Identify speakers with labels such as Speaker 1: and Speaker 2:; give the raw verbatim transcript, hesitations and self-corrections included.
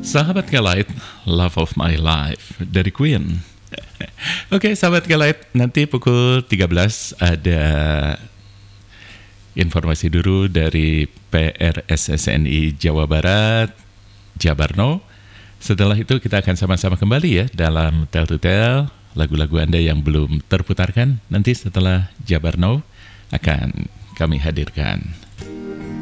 Speaker 1: Sahabat Kelight, Love of My Life dari Queen. Oke, sahabat Kelight, nanti pukul tiga belas ada informasi dulu dari P R S S N I Jawa Barat, Jabarno. Setelah itu kita akan sama-sama kembali ya dalam Tell to Tell. Lagu-lagu Anda yang belum terputarkan nanti setelah Jabarno akan kami hadirkan.